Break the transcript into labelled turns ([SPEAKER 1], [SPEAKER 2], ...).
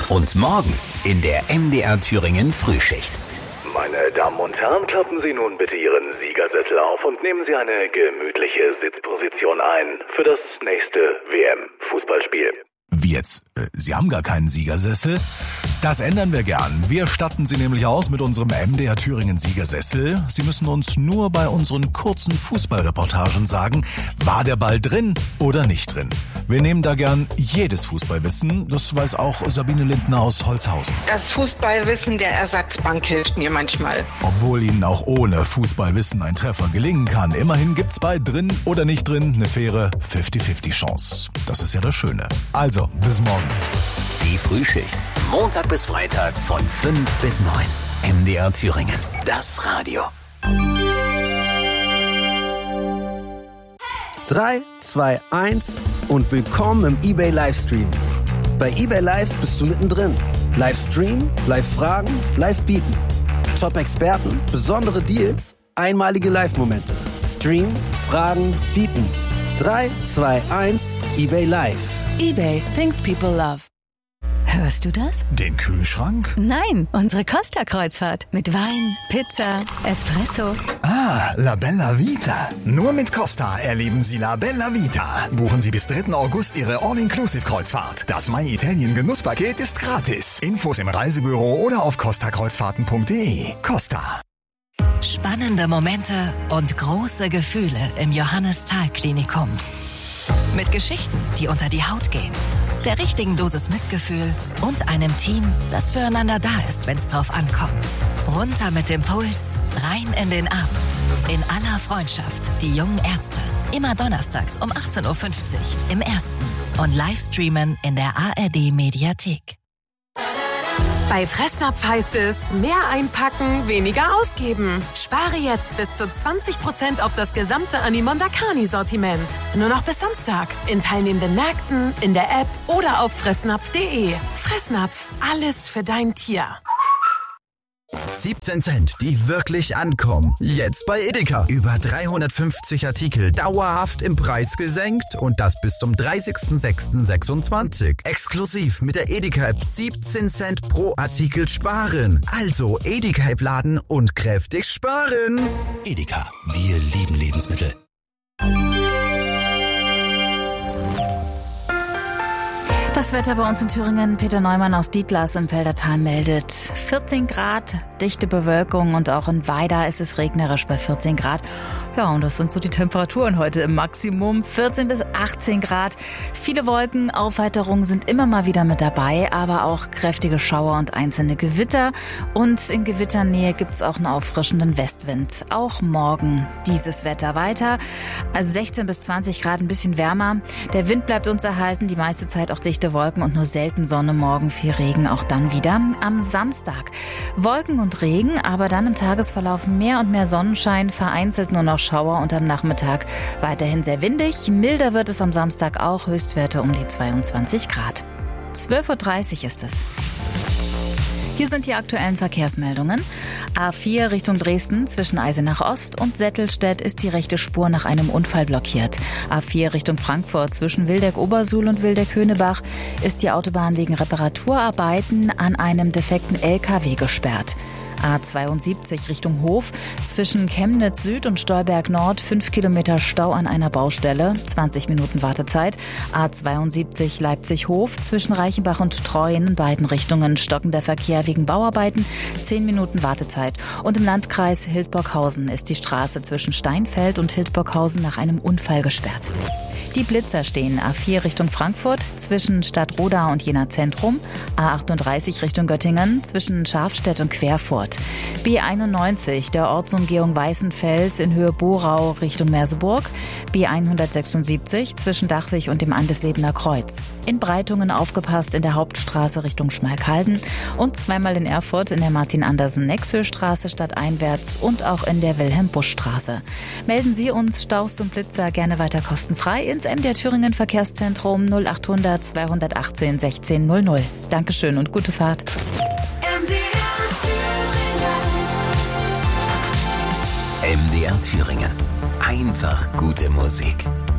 [SPEAKER 1] Und morgen in der MDR Thüringen Frühschicht.
[SPEAKER 2] Meine Damen und Herren, klappen Sie nun bitte Ihren Siegersessel auf und nehmen Sie eine gemütliche Sitzposition ein für das nächste WM-Fußballspiel.
[SPEAKER 3] Wie jetzt? Sie haben gar keinen Siegersessel? Das ändern wir gern. Wir statten Sie nämlich aus mit unserem MDR Thüringen Siegersessel. Sie müssen uns nur bei unseren kurzen Fußballreportagen sagen, war der Ball drin oder nicht drin. Wir nehmen da gern jedes Fußballwissen. Das weiß auch Sabine Lindner aus Holzhausen.
[SPEAKER 4] Das Fußballwissen der Ersatzbank hilft mir manchmal.
[SPEAKER 3] Obwohl Ihnen auch ohne Fußballwissen ein Treffer gelingen kann, immerhin gibt's bei drin oder nicht drin eine faire 50-50 Chance. Das ist ja das Schöne. Also, bis morgen.
[SPEAKER 1] Die Frühschicht. Montag bis Freitag von 5 bis 9. MDR Thüringen. Das Radio.
[SPEAKER 5] 3, 2, 1 und willkommen im eBay Livestream. Bei eBay Live bist du mittendrin. Livestream, Live-Fragen, Live-Bieten. Top-Experten, besondere Deals, einmalige Live-Momente. Stream, Fragen, Bieten. 3, 2, 1, eBay Live.
[SPEAKER 6] eBay, things people love. Hörst du das?
[SPEAKER 3] Den Kühlschrank?
[SPEAKER 6] Nein, unsere Costa-Kreuzfahrt. Mit Wein, Pizza, Espresso.
[SPEAKER 7] Ah, La Bella Vita. Nur mit Costa erleben Sie La Bella Vita. Buchen Sie bis 3. August Ihre All-Inclusive-Kreuzfahrt. Das My Italien Genusspaket ist gratis. Infos im Reisebüro oder auf costakreuzfahrten.de. Costa.
[SPEAKER 8] Spannende Momente und große Gefühle im Johannes-Thal-Klinikum. Mit Geschichten, die unter die Haut gehen, der richtigen Dosis Mitgefühl und einem Team, das füreinander da ist, wenn's drauf ankommt. Runter mit dem Puls, rein in den Abend. In aller Freundschaft, die jungen Ärzte. Immer donnerstags um 18.50 Uhr im Ersten und Livestreamen in der ARD-Mediathek.
[SPEAKER 9] Bei Fressnapf heißt es, mehr einpacken, weniger ausgeben. Spare jetzt bis zu 20% auf das gesamte Animonda Carni-Sortiment. Nur noch bis Samstag. In teilnehmenden Märkten, in der App oder auf fressnapf.de. Fressnapf, alles für dein Tier.
[SPEAKER 10] 17 Cent, die wirklich ankommen. Jetzt bei Edeka. Über 350 Artikel dauerhaft im Preis gesenkt und das bis zum 30.06.26. Exklusiv mit der Edeka-App 17 Cent pro Artikel sparen. Also Edeka-App laden und kräftig sparen.
[SPEAKER 1] Edeka. Wir lieben Lebensmittel.
[SPEAKER 11] Das Wetter bei uns in Thüringen. Peter Neumann aus Dietlas im Feldertal meldet 14 Grad, dichte Bewölkung und auch in Weida ist es regnerisch bei 14 Grad. Ja, und das sind so die Temperaturen heute im Maximum. 14 bis 18 Grad. Viele Wolken, Aufheiterungen sind immer mal wieder mit dabei, aber auch kräftige Schauer und einzelne Gewitter. Und in Gewitternähe gibt's auch einen auffrischenden Westwind. Auch morgen dieses Wetter weiter. Also 16 bis 20 Grad, ein bisschen wärmer. Der Wind bleibt uns erhalten, die meiste Zeit auch dichte Wolken und nur selten Sonne, morgen viel Regen, auch dann wieder. Am Samstag Wolken und Regen, aber dann im Tagesverlauf mehr und mehr Sonnenschein, vereinzelt nur noch Schauer und am Nachmittag weiterhin sehr windig. Milder wird es am Samstag auch, Höchstwerte um die 22 Grad. 12.30 Uhr ist es. Hier sind die aktuellen Verkehrsmeldungen. A4 Richtung Dresden zwischen Eisenach Ost und Settelstedt ist die rechte Spur nach einem Unfall blockiert. A4 Richtung Frankfurt zwischen Wildeck-Obersuhl und Wildeck-Höhnebach ist die Autobahn wegen Reparaturarbeiten an einem defekten LKW gesperrt. A72 Richtung Hof zwischen Chemnitz Süd und Stolberg Nord 5 Kilometer Stau an einer Baustelle, 20 Minuten Wartezeit. A72 Leipzig-Hof zwischen Reichenbach und Treuen in beiden Richtungen stockender Verkehr wegen Bauarbeiten, 10 Minuten Wartezeit. Und im Landkreis Hildburghausen ist die Straße zwischen Steinfeld und Hildburghausen nach einem Unfall gesperrt. Die Blitzer stehen A4 Richtung Frankfurt zwischen Stadtroda und Jena Zentrum, A38 Richtung Göttingen zwischen Scharfstedt und Querfurt, B91 der Ortsumgehung Weißenfels in Höhe Borau Richtung Merseburg, B176 zwischen Dachwig und dem Andeslebener Kreuz. In Breitungen aufgepasst in der Hauptstraße Richtung Schmalkalden und zweimal in Erfurt in der Martin-Andersen-Nexö-Straße stadteinwärts und auch in der Wilhelm-Busch-Straße. Melden Sie uns Staus und Blitzer gerne weiter kostenfrei ins MDR Thüringen Verkehrszentrum 0800 218 1600. Dankeschön und gute Fahrt.
[SPEAKER 1] MDR Thüringen. Einfach gute Musik.